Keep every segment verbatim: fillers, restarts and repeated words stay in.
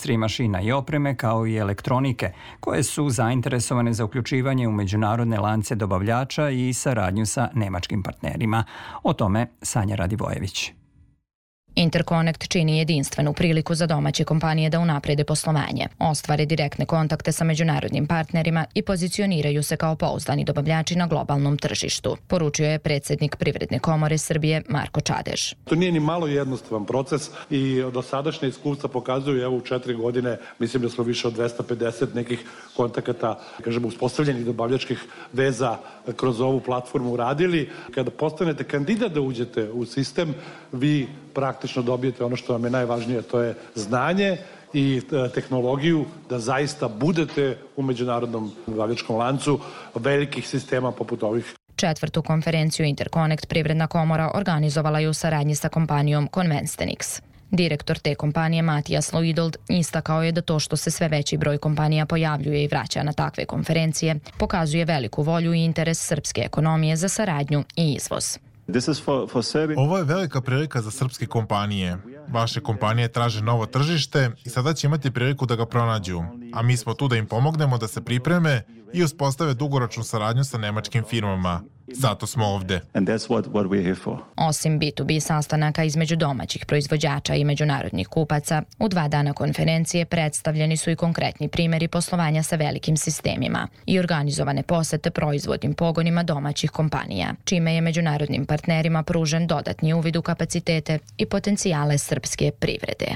industriji mašina i opreme kao i elektronike, koje su zainteresovane za uključivanje u međunarodne lance dobavljača i saradnju sa nemačkim partnerima. O tome Sanja Radivojević. Interconnect čini jedinstvenu priliku za domaće kompanije da unaprede poslovanje, ostvare direktne kontakte sa međunarodnim partnerima i pozicioniraju se kao pouzdani dobavljači na globalnom tržištu, poručio je predsjednik Privredne komore Srbije Marko Čadež. To nije ni malo jednostavan proces i dosadašnje iskustva pokazuju, evo u četiri godine, mislim da smo više od dvesta pedeset nekih kontakata, kažemo, uspostavljenih dobavljačkih veza kroz ovu platformu uradili. Kada postanete kandidat da uđete u sistem, vi praktično dobijete ono što vam je najvažnije, to je znanje i tehnologiju da zaista budete u međunarodnom dobavljačkom lancu velikih sistema poput ovih. Četvrtu konferenciju Interconnect Privredna komora organizovala je u saradnji sa kompanijom Convenstenix. Direktor te kompanije Matijas Luidold istakao je da to što se sve veći broj kompanija pojavljuje i vraća na takve konferencije pokazuje veliku volju i interes srpske ekonomije za saradnju i izvoz. Ovo je velika prilika za srpske kompanije. Vaše kompanije traže novo tržište i sada će imati priliku da ga pronađu, a mi smo tu da im pomognemo da se pripreme i uspostave dugoročnu saradnju sa nemačkim firmama. Zato smo ovde. Osim B to B sastanaka između domaćih proizvođača i međunarodnih kupaca, u dva dana konferencije predstavljeni su i konkretni primjeri poslovanja sa velikim sistemima i organizovane posete proizvodnim pogonima domaćih kompanija, čime je međunarodnim partnerima pružen dodatni uvid u kapacitete i potencijale srpske privrede.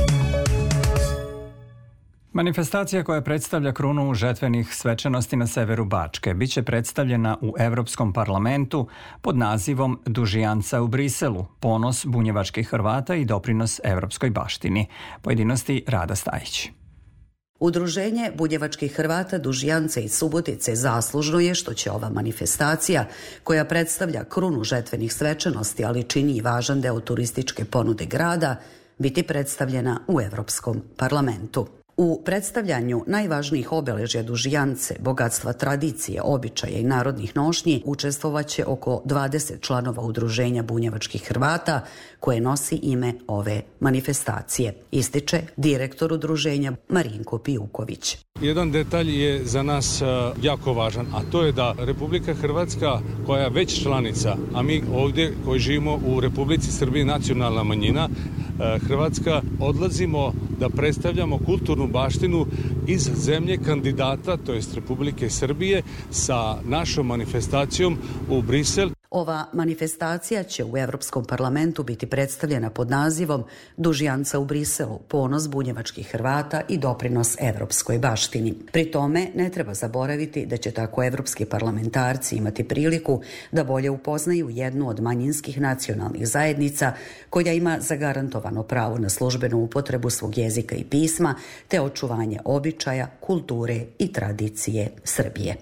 Manifestacija koja predstavlja krunu žetvenih svečanosti na severu Bačke biće predstavljena u Evropskom parlamentu pod nazivom Dužijanca u Briselu, ponos bunjevačkih Hrvata i doprinos evropskoj baštini. Pojedinosti Rada Stajić. Udruženje bunjevačkih Hrvata Dužijance i Subotice zaslužno je što će ova manifestacija, koja predstavlja krunu žetvenih svečanosti, ali čini i važan deo turističke ponude grada, biti predstavljena u Evropskom parlamentu. U predstavljanju najvažnijih obeležja Dužijance, bogatstva tradicije, običaja i narodnih nošnji učestvovaće oko dvadeset članova Udruženja bunjevačkih Hrvata koje nosi ime ove manifestacije, ističe direktor udruženja Marinko Pijuković. Jedan detalj je za nas jako važan, a to je da Republika Hrvatska, koja je već članica, a mi ovdje koji živimo u Republici Srbiji nacionalna manjina, Hrvatska, odlazimo da predstavljamo kulturnu baštinu iz zemlje kandidata, to jest Republike Srbije, sa našom manifestacijom u Brisel. Ova manifestacija će u Evropskom parlamentu biti predstavljena pod nazivom Dužijanca u Briselu, ponos bunjevačkih Hrvata i doprinos evropskoj baštini. Pri tome ne treba zaboraviti da će tako evropski parlamentarci imati priliku da bolje upoznaju jednu od manjinskih nacionalnih zajednica koja ima zagarantovano pravo na službenu upotrebu svog jezika i pisma te očuvanje običaja, kulture i tradicije Srbije.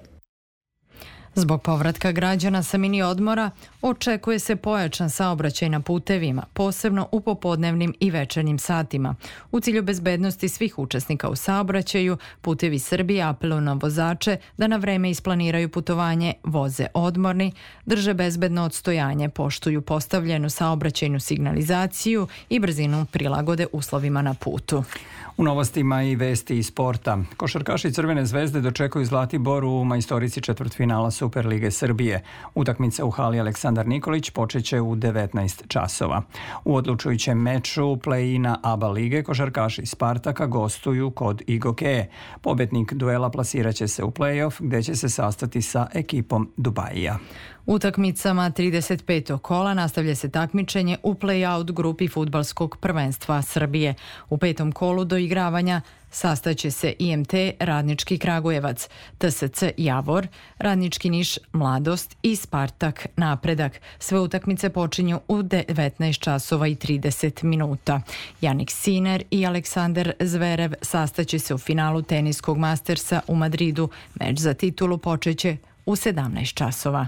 Zbog povratka građana sa mini odmora očekuje se pojačan saobraćaj na putevima, posebno u popodnevnim i večernjim satima. U cilju bezbednosti svih učesnika u saobraćaju, Putevi Srbije apeluju na vozače da na vreme isplaniraju putovanje, voze odmorni, drže bezbedno odstojanje, poštuju postavljenu saobraćajnu signalizaciju i brzinu prilagode uslovima na putu. U novostima i vesti iz sporta. Košarkaši Crvene zvezde dočekuju Zlatibor u majstorici četvrtfinala Superlige Srbije. Utakmica u hali Aleksandar Nikolić počeće u devetnaest časova. U odlučujućem meču play-ina A B A lige košarkaši Spartaka gostuju kod Igoke. Pobednik duela plasiraće se u play-off gdje će se sastati sa ekipom Dubajija. Utakmicama trideset petog kola nastavlja se takmičenje u play-out grupi fudbalskog prvenstva Srbije. U petom kolu do igravanja sastaće se I M T Radnički Kragujevac, T S C Javor, Radnički Niš Mladost i Spartak Napredak. Sve utakmice počinju u devetnaest časova i trideset minuta. Janik Siner i Aleksandar Zverev sastaće se u finalu teniskog Mastersa u Madridu. Meč za titulu počeće u sedamnaest časova.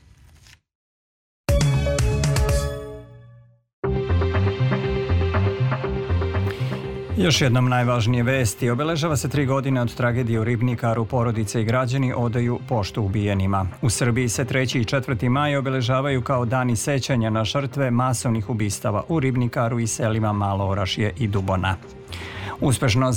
Još jednom najvažnije vesti. Obeležava se tri godine od tragedije u Ribnikaru. Porodice i građani odaju poštu ubijenima. U Srbiji se treći i četvrti maj obeležavaju kao dani sećanja na žrtve masovnih ubistava u Ribnikaru i selima Malo Orašje i Dubona. Uspešno